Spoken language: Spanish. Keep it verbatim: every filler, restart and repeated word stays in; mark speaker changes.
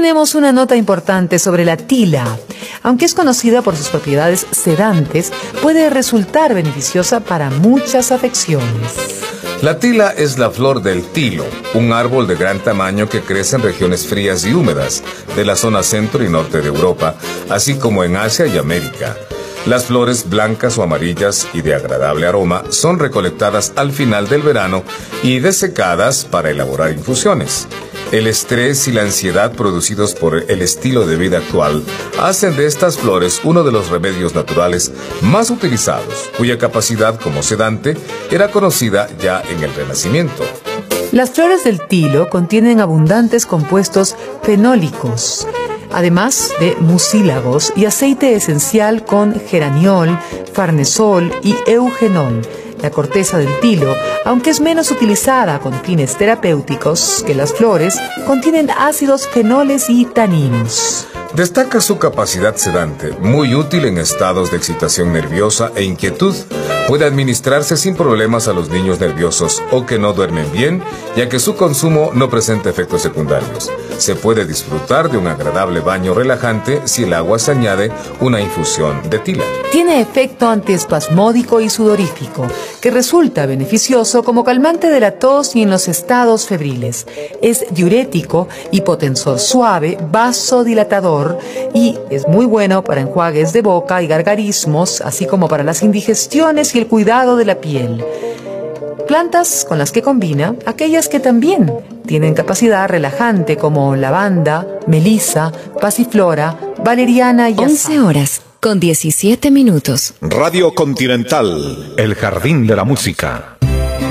Speaker 1: tenemos una nota importante sobre la tila. Aunque es conocida por sus propiedades sedantes, puede resultar beneficiosa para muchas afecciones.
Speaker 2: La tila es la flor del tilo, un árbol de gran tamaño que crece en regiones frías y húmedas de la zona centro y norte de Europa, así como en Asia y América. Las flores blancas o amarillas y de agradable aroma son recolectadas al final del verano y desecadas para elaborar infusiones. El estrés y la ansiedad producidos por el estilo de vida actual hacen de estas flores uno de los remedios naturales más utilizados, cuya capacidad como sedante era conocida ya en el Renacimiento.
Speaker 1: Las flores del tilo contienen abundantes compuestos fenólicos, además de mucílagos y aceite esencial con geraniol, farnesol y eugenol. La corteza del tilo, aunque es menos utilizada con fines terapéuticos que las flores, contienen ácidos fenoles y taninos.
Speaker 2: Destaca su capacidad sedante, muy útil en estados de excitación nerviosa e inquietud. Puede administrarse sin problemas a los niños nerviosos o que no duermen bien, ya que su consumo no presenta efectos secundarios. Se puede disfrutar de un agradable baño relajante si el agua se añade una infusión de tila.
Speaker 1: Tiene efecto antiespasmódico y sudorífico, que resulta beneficioso como calmante de la tos y en los estados febriles. Es diurético, hipotensor suave, vasodilatador y es muy bueno para enjuagues de boca y gargarismos, así como para las indigestiones y el cuidado de la piel. Plantas con las que combina aquellas que también tienen capacidad relajante como lavanda, melisa, pasiflora, valeriana y
Speaker 3: once horas con diecisiete minutos.
Speaker 4: Radio Continental,
Speaker 5: el jardín de la música.